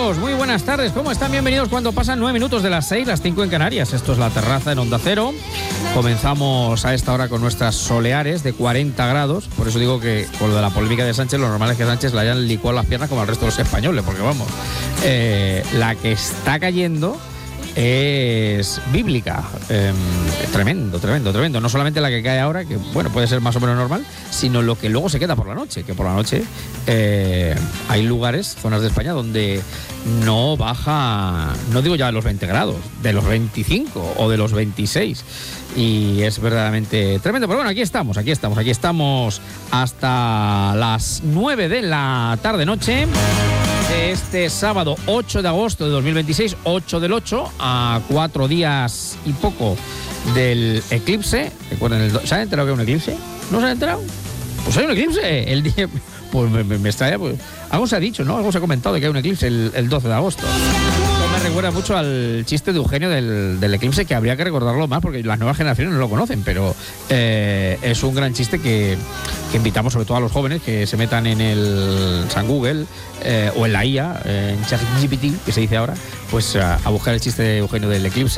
amigos, muy buenas tardes. ¿Cómo están? Bienvenidos cuando pasan 9 minutos de las 6, las 5 en Canarias. Esto es La Terraza en Onda Cero. Comenzamos a esta hora con nuestras soleares de 40 grados. Por eso digo que con lo de la polémica de Sánchez, lo normal es que Sánchez le hayan licuado las piernas como al resto de los españoles, porque vamos, la que está cayendo es bíblica. Tremendo. No solamente la que cae ahora, que bueno, puede ser más o menos normal, sino lo que luego se queda por la noche, que por la noche hay lugares, zonas de España donde no baja, no digo ya de los 20 grados, de los 25 o de los 26, y es verdaderamente tremendo. Pero bueno, aquí estamos hasta las 9 de la tarde-noche de este sábado 8 de agosto de 2026, 8 del 8, a 4 días y poco del eclipse. Recuerden, ¿se han enterado que hay un eclipse? ¿No se han enterado? Pues hay un eclipse el día. Pues me extraña, pues algo se ha dicho, ¿no? Algo se ha comentado de que hay un eclipse el 12 de agosto. Esto me recuerda mucho al chiste de Eugenio del eclipse, que habría que recordarlo más porque las nuevas generaciones no lo conocen, pero es un gran chiste que invitamos sobre todo a los jóvenes que se metan en el San Google o en la IA, en ChatGPT, que se dice ahora, pues a buscar el chiste de Eugenio del eclipse.